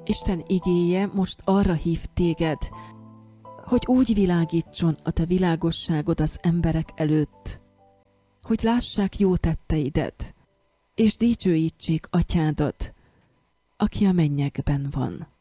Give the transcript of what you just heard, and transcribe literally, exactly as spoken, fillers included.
Isten igéje most arra hív téged, hogy úgy világítson a te világosságod az emberek előtt, hogy lássák jó tetteidet, és dicsőítsék atyádat, aki a mennyekben van.